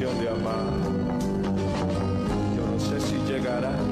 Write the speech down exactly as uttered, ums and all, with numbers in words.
decisión de amar. Yo no sé si llegará